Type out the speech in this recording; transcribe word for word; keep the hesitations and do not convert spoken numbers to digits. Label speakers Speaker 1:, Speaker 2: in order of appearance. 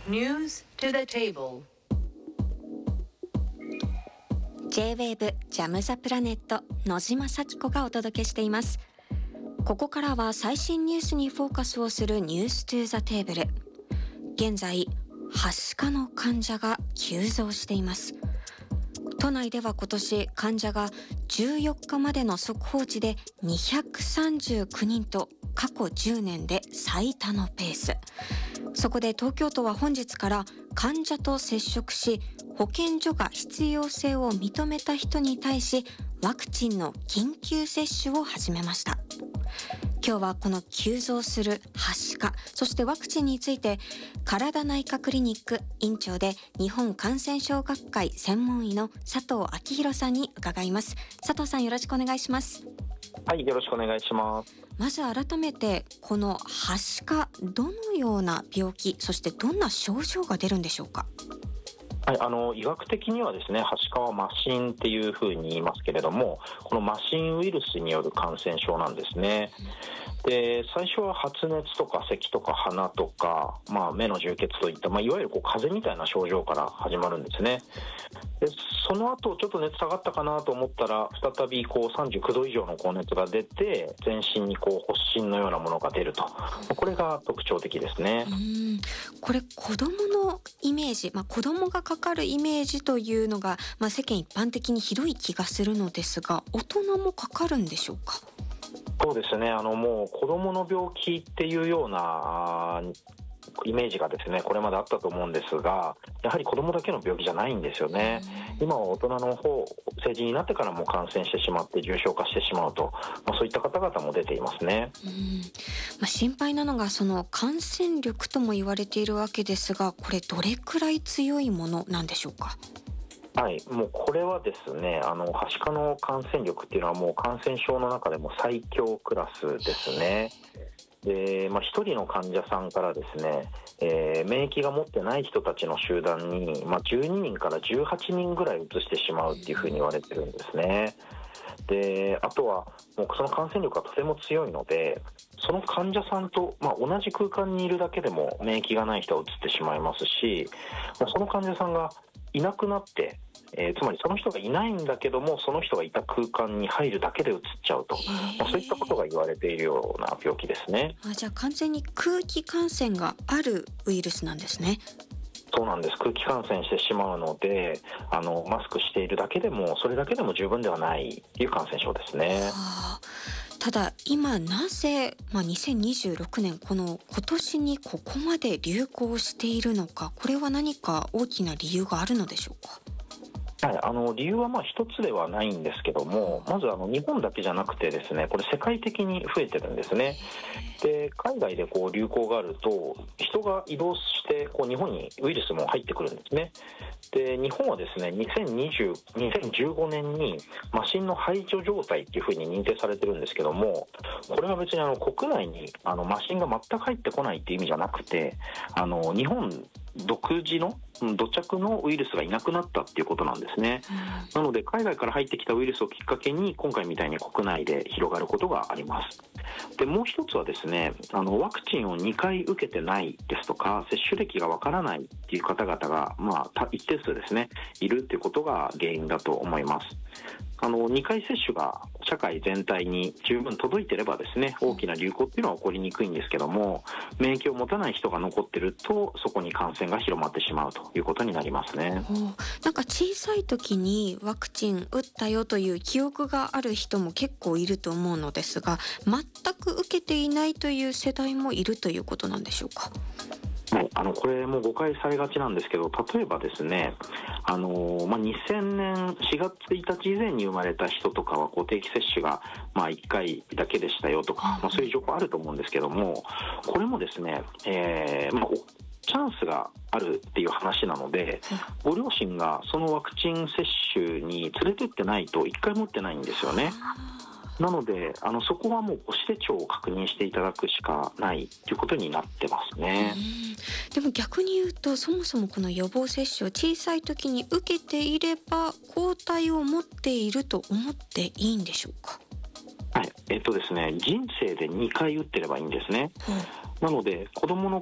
Speaker 1: News to the table。
Speaker 2: ジェイウェーブ ジャムザプラネット野島咲子がお届けしています。ここからは最新ニュースにフォーカスをするニューストゥザテーブル。現在はしかの患者が急増しています。都内では今年患者がじゅうよっかまでの速報値でにひゃくさんじゅうきゅうにんと過去じゅうねんで最多のペース。そこで東京都は本日から患者と接触し、保健所が必要性を認めた人に対しワクチンの緊急接種を始めました。今日はこの急増するはしか、そしてワクチンについて、体内科クリニック院長で日本感染症学会専門医の佐藤昭弘さんに伺います。佐藤さん、よろしくお願いします。
Speaker 3: はい、よろしくお願いします。
Speaker 2: まず改めてこのはしか、どのような病気、そしてどんな症状が出るんでしょうか。
Speaker 3: はい、あの医学的にはですね、はしかは麻疹っていうふうに言いますけれども、この麻疹ウイルスによる感染症なんですね。で、最初は発熱とか咳とか鼻とか、まあ、目の充血といった、まあ、いわゆるこう風邪みたいな症状から始まるんですね。で、その後ちょっと熱下がったかなと思ったら、再びこうさんじゅうきゅうど以上の高熱が出て、全身にこう発疹のようなものが出ると、これが特徴的ですね。
Speaker 2: うーん、これ子供のイメージ、まあ、子供がかかるイメージというのが、まあ、世間一般的に広い気がするのですが、大人もかかるんでしょうか。
Speaker 3: そうですね、あのもう子供の病気っていうようなイメージがですね、これまであったと思うんですが、やはり子供だけの病気じゃないんですよね。今は大人の方、成人になってからも感染してしまって重症化してしまうと、まあ、そういった方々も出ていますね。
Speaker 2: うん、まあ、心配なのがその感染力とも言われているわけですが、これどれくらい強いものなんでしょうか。
Speaker 3: はい、もうこれはですね、あのはしかの感染力っていうのはもう感染症の中でも最強クラスですね。で、まあ、ひとりの患者さんからですね、えー、免疫が持ってない人たちの集団に、まあ、じゅうににんからじゅうはちにんぐらい移してしまうっていうふうに言われてるんですね。で、あとはもうその感染力がとても強いので、その患者さんと、まあ、同じ空間にいるだけでも免疫がない人は移ってしまいますし、もうその患者さんがいなくなって、えー、つまりその人がいないんだけども、その人がいた空間に入るだけで移っちゃうと、まあ、そういったことが言われているような病気ですね。
Speaker 2: あ、じゃあ完全に空気感染があるウイルスなんですね。
Speaker 3: そうなんです。空気感染してしまうので、あのマスクしているだけでもそれだけでも十分ではないという感染症ですね。
Speaker 2: はあ、ただ今なぜ、まあ、にせんにじゅうろくねんこの今年にここまで流行しているのか、これは何か大きな理由があるのでしょうか。
Speaker 3: はい、あの理由はまあ一つではないんですけども、まずあの日本だけじゃなくてですね、これ世界的に増えてるんですね。で、海外でこう流行があると人が移動してこう日本にウイルスも入ってくるんですね。で、日本はですね、にせんにじゅう、にせんじゅうごねんに麻疹の排除状態っていうふうに認定されてるんですけども、これは別にあの国内にあの麻疹が全く入ってこないっていう意味じゃなくて、あの日本独自の土着のウイルスがいなくなったっていうことなんですね。なので海外から入ってきたウイルスをきっかけに今回みたいに国内で広がることがあります。で、もう一つはですね、あのワクチンをにかい受けてないですとか、接種歴がわからないっていう方々が、まあ、一定数ですねいるっていうことが原因だと思います。あのにかい接種が社会全体に十分届いてればですね、大きな流行っていうのは起こりにくいんですけども、免疫を持たない人が残ってるとそこに感染が広まってしまうということになりますね。
Speaker 2: なんか小さい時にワクチン打ったよという記憶がある人も結構いると思うのですが、全く受けていないという世代もいるということなんでしょうか。
Speaker 3: はい、あのこれも誤解されがちなんですけど、例えばですね、あのまあ、にせんねんしがつついたち以前に生まれた人とかはこう定期接種がまあいっかいだけでしたよとか、まあ、そういう情報あると思うんですけども、これもですね、えーまあ、チャンスがあるっていう話なので、ご両親がそのワクチン接種に連れてってないといっかいも打ってないんですよね。なのであのそこはもう母子手帳を確認していただくしかないということになってますね。
Speaker 2: でも逆に言うと、そもそもこの予防接種を小さい時に受けていれば抗体を持っていると思っていいんでしょうか。
Speaker 3: はい、えっとですね、人生でにかい打ってればいいんですね。なので子どもの